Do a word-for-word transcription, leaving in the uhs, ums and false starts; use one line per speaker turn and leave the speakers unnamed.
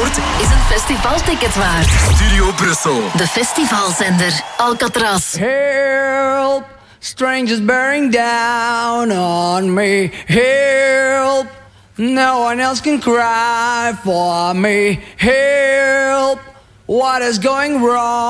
hoort, is een festivalticket waard.
Studio Brussel.
De festivalzender Alcatraz.
Help, strangers bearing down on me. Help, no one else can cry for me. Help, what is going wrong?